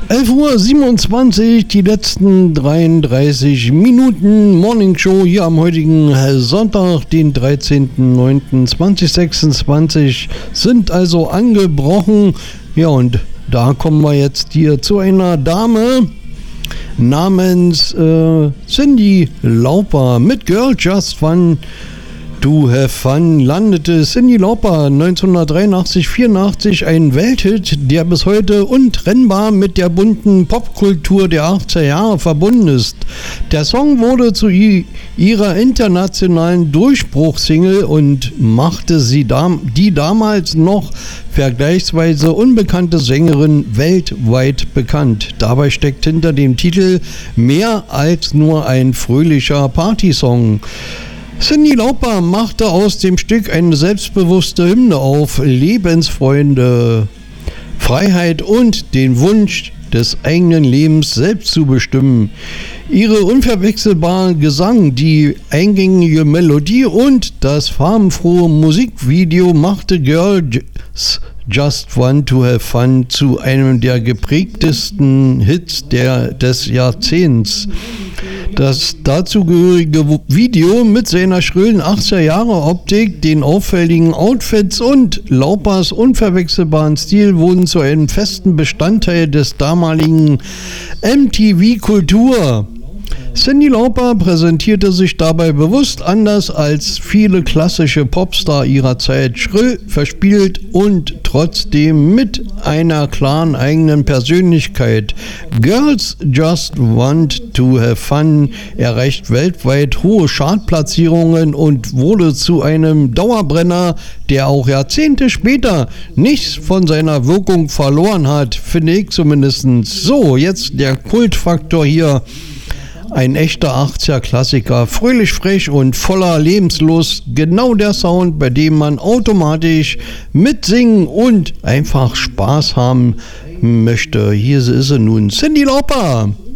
11:27 Uhr, die letzten 33 Minuten Morning Show hier am heutigen Sonntag, den 13.09.2026 sind also angebrochen. Ja, und da kommen wir jetzt hier zu einer Dame namens Cyndi Lauper mit Girl Just Fun to Have Fun landete Cyndi Lauper 1983-84 ein Welthit, der bis heute untrennbar mit der bunten Popkultur der 80er Jahre verbunden ist. Der Song wurde zu ihrer internationalen Durchbruchssingle und machte sie die damals noch vergleichsweise unbekannte Sängerin weltweit bekannt. Dabei steckt hinter dem Titel mehr als nur ein fröhlicher Partysong. Cyndi Lauper machte aus dem Stück eine selbstbewusste Hymne auf Lebensfreude, Freiheit und den Wunsch des eigenen Lebens selbst zu bestimmen. Ihre unverwechselbare Gesang, die eingängige Melodie und das farbenfrohe Musikvideo machte Girl Just Want to Have Fun zu einem der geprägtesten Hits des Jahrzehnts. Das dazugehörige Video mit seiner schrillen 80er-Jahre-Optik, den auffälligen Outfits und Laupers unverwechselbaren Stil wurden zu einem festen Bestandteil des damaligen MTV-Kultur. Cyndi Lauper präsentierte sich dabei bewusst anders als viele klassische Popstar ihrer Zeit, schrill, verspielt und trotzdem mit einer klaren eigenen Persönlichkeit. Girls Just Want to Have Fun erreicht weltweit hohe Chartplatzierungen und wurde zu einem Dauerbrenner, der auch Jahrzehnte später nichts von seiner Wirkung verloren hat, finde ich zumindest. So, jetzt der Kultfaktor hier. Ein echter 80er-Klassiker, fröhlich, frech und voller Lebenslust. Genau der Sound, bei dem man automatisch mitsingen und einfach Spaß haben möchte. Hier ist sie nun, Cyndi Lauper.